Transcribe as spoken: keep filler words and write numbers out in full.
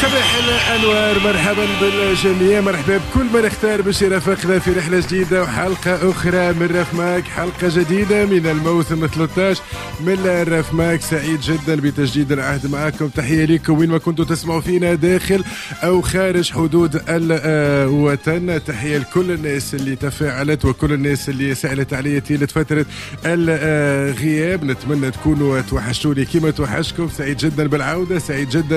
صباح الأنوار، مرحبا بالجميع، مرحبا بكل من اختار باش يرافقنا في رحلة جديدة وحلقة أخرى من راف ماك، حلقة جديدة من الموسم ثلاثة عشر من راف ماك. سعيد جدا بتجديد العهد معكم، تحية لكم وين ما كنتوا تسمعوا فينا داخل أو خارج حدود الوطن. تحية لكل الناس اللي تفاعلت وكل الناس اللي سألت علي طيلة فترة الغياب. نتمنى تكونوا توحشتوني كما توحشكم. سعيد جدا بالعودة، سعيد جدا